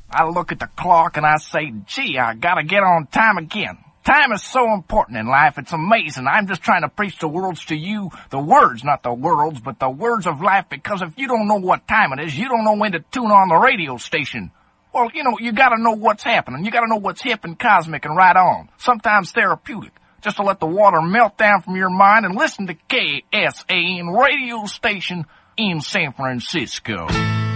I look at the clock and I say, gee, I gotta get on time again. Time is so important in life, it's amazing. I'm just trying to preach the words to you, the words, not the worlds, but the words of life, because if you don't know what time it is, you don't know when to tune on the radio station. Well, you gotta know what's happening. You gotta know what's hip and cosmic and right on. Sometimes therapeutic. Just to let the water melt down from your mind and listen to KSAN radio station in San Francisco.